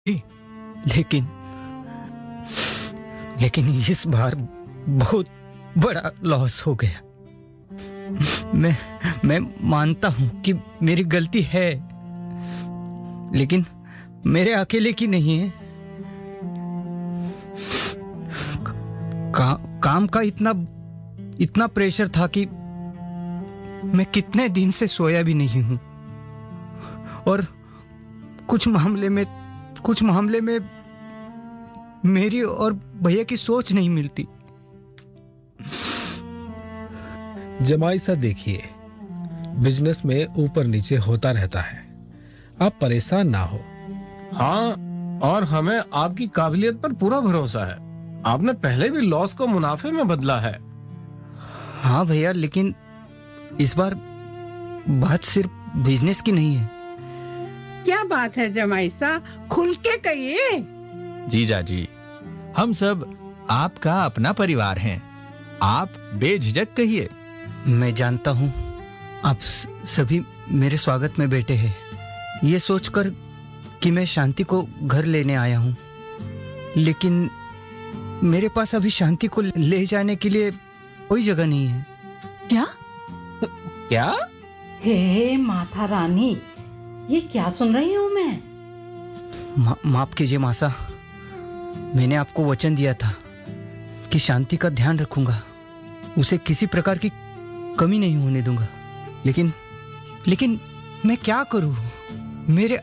लेकिन लेकिन इस बार बहुत बड़ा लॉस हो गया। मैं मानता हूं कि मेरी गलती है, लेकिन मेरे अकेले की नहीं है। काम का इतना प्रेशर था कि मैं कितने दिन से सोया भी नहीं हूं, और कुछ मामले में मेरी और भैया की सोच नहीं मिलती। जमाई सा देखिए, बिजनेस में ऊपर नीचे होता रहता है, आप परेशान ना हो। हाँ, और हमें आपकी काबिलियत पर पूरा भरोसा है। आपने पहले भी लॉस को मुनाफे में बदला है। हाँ भैया, लेकिन इस बार बात सिर्फ बिजनेस की नहीं है। क्या बात है जमाई सा, खुल के कहिए। जीजा जी, हम सब आपका अपना परिवार हैं, आप बेझिझक कहिए। मैं जानता हूँ आप सभी मेरे स्वागत में बैठे हैं, ये सोचकर कि मैं शांति को घर लेने आया हूँ, लेकिन मेरे पास अभी शांति को ले जाने के लिए कोई जगह नहीं है। क्या? हे माता रानी, ये क्या सुन रही हूँ मैं? माफ कीजिए मासा, मैंने आपको वचन दिया था कि शांति का ध्यान रखूंगा, उसे किसी प्रकार की कमी नहीं होने दूंगा, लेकिन मैं क्या करूं? मेरे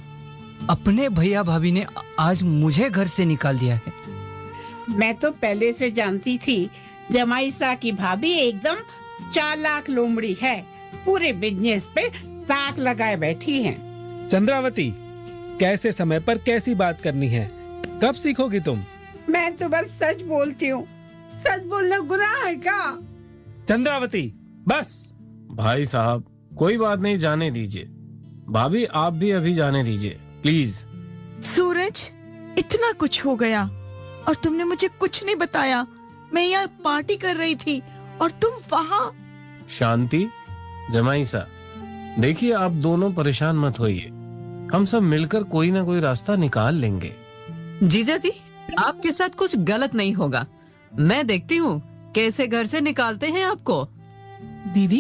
अपने भैया भाभी ने आज मुझे घर से निकाल दिया है। मैं तो पहले से जानती थी जमाई सा की भाभी एकदम चालाक लोमड़ी है, पूरे बिजनेस पे ताक लगाए बैठी हैं। चंद्रावती, कैसे समय पर कैसी बात करनी है, कब सीखोगी तुम? मैं तो बस सच बोलती हूँ, सच बोलना गुनाह है क्या? चंद्रावती, बस। भाई साहब, कोई बात नहीं, जाने दीजिए। भाभी, आप भी अभी जाने दीजिए प्लीज। सूरज, इतना कुछ हो गया और तुमने मुझे कुछ नहीं बताया। मैं यहाँ पार्टी कर रही थी और तुम वहाँ। शांति, जमाई सा, देखिए आप दोनों परेशान मत होइए, हम सब मिलकर कोई ना कोई रास्ता निकाल लेंगे। जीजा जी, आपके साथ कुछ गलत नहीं होगा। मैं देखती हूँ कैसे घर से निकालते हैं आपको। दीदी,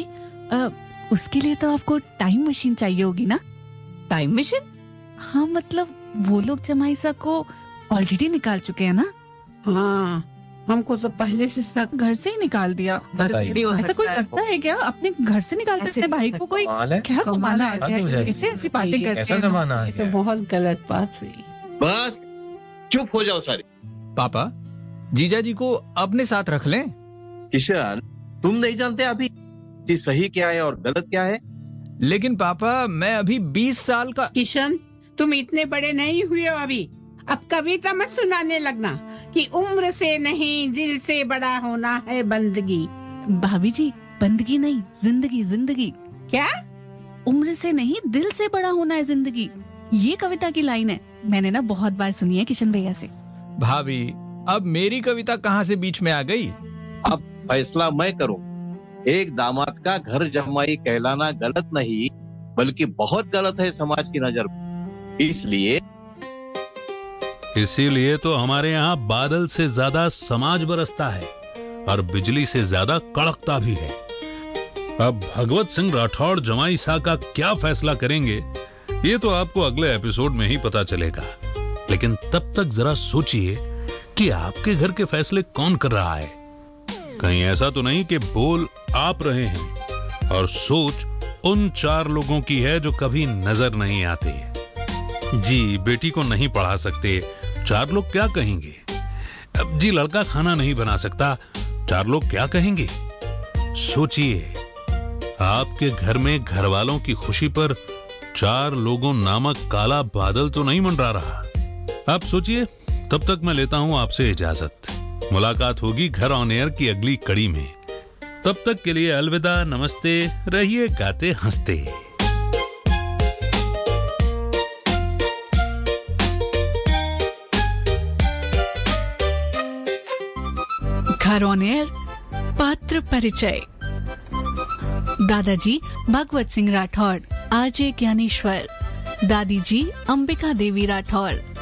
उसके लिए तो आपको टाइम मशीन चाहिए होगी ना? Time machine? हाँ, मतलब वो लोग जमाई सा को ऑलरेडी निकाल चुके हैं ना। हाँ, हमको तो पहले से सब घर से ही निकाल दिया। ऐसा कोई करता है क्या? अपने घर से निकालते अपने भाई को? कोई क्या जमाना आ गया, ऐसे ऐसी बातें करते ऐसा जमाना है, तो बहुत गलत बात हुई। बस चुप हो जाओ सारे। पापा, जीजा जी को अपने साथ रख लें। किशन, तुम नहीं जानते अभी कि सही क्या है और गलत क्या है? लेकिन पापा, मैं अभी 20 साल का। किशन, तुम इतने बड़े नहीं हुए हो अभी, अब कविता मत सुनाने लगना कि उम्र से नहीं दिल से बड़ा होना है बंदगी। भाभी जी, बंदगी नहीं, जिंदगी। जिंदगी क्या? उम्र से नहीं दिल से बड़ा होना है जिंदगी, ये कविता की लाइन है। मैंने ना बहुत बार सुनी है किशन भैया से। भाभी, अब मेरी कविता कहाँ से बीच में आ गई? अब फैसला मैं करूं। एक दामाद का घर जमाई कहलाना गलत नहीं, बल्कि बहुत गलत है समाज की नजर में। इसीलिए तो हमारे यहाँ बादल से ज्यादा समाज बरसता है और बिजली से ज्यादा कड़कता भी है। अब भगवत सिंह राठौड़ जमाई सा का क्या फैसला करेंगे, ये तो आपको अगले एपिसोड में ही पता चलेगा। लेकिन तब तक जरा सोचिए कि आपके घर के फैसले कौन कर रहा है। कहीं ऐसा तो नहीं कि बोल आप रहे हैं और सोच उन 4 लोगों की है जो कभी नजर नहीं आते। जी, बेटी को नहीं पढ़ा सकते, 4 लोग क्या कहेंगे। अब जी, लड़का खाना नहीं बना सकता, 4 लोग क्या कहेंगे। सोचिए, आपके घर में घर वालों की खुशी पर 4 लोगों नामक काला बादल तो नहीं मंडरा रहा। आप सोचिए। तब तक मैं लेता हूं आपसे इजाजत। मुलाकात होगी घर ऑन एयर की अगली कड़ी में। तब तक के लिए अलविदा, नमस्ते, रहिए गाते हंसते। घर ऑन एयर पात्र परिचय। दादाजी भगवत सिंह राठौड़, आरजे ज्ञानेश्वर। दादी जी अंबिका देवी राठौड़।